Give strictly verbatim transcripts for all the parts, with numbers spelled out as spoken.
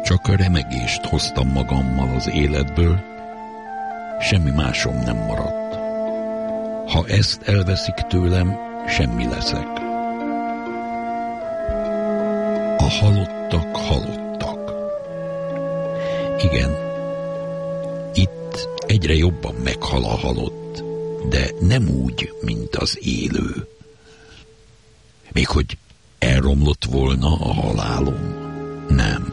Csak a remegést hoztam magammal az életből, semmi másom nem maradt. Ha ezt elveszik tőlem, semmi leszek. A halottak halottak. Igen, itt egyre jobban meghal a halott, de nem úgy, mint az élő. Még hogy elromlott volna a halálom. Nem.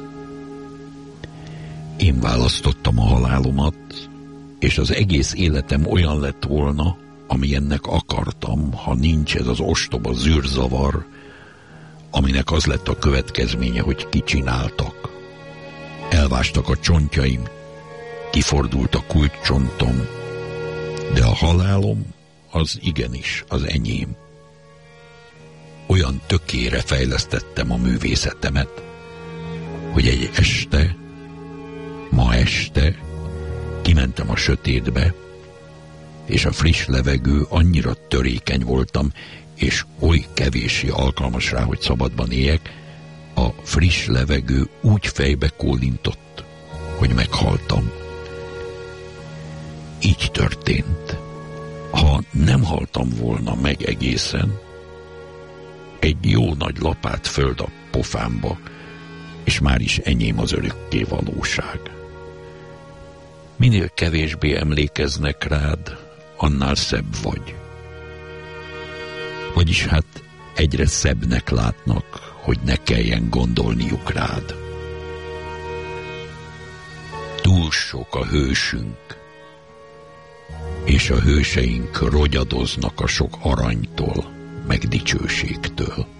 Én választottam a halálomat, és az egész életem olyan lett volna, amilyennek akartam, ha nincs ez az ostoba zűrzavar, aminek az lett a következménye, hogy kicsináltak. Elvástak a csontjaim, kifordult a kulcscsontom, de a halálom az igenis az enyém. Olyan tökére fejlesztettem a művészetemet, hogy egy este, ma este kimentem a sötétbe, és a friss levegő annyira törékeny voltam, és oly kevéssé alkalmas rá, hogy szabadban éljek, a friss levegő úgy fejbe kólintott, hogy meghaltam. Így történt. Ha nem haltam volna meg egészen, egy jó nagy lapát föld a pofámba, és már is enyém az örökké valóság. Minél kevésbé emlékeznek rád, annál szebb vagy. Vagyis hát egyre szebbnek látnak, hogy ne kelljen gondolniuk rád. Túl sok a hősünk, és a hőseink rogyadoznak a sok aranytól, meg dicsőségtől.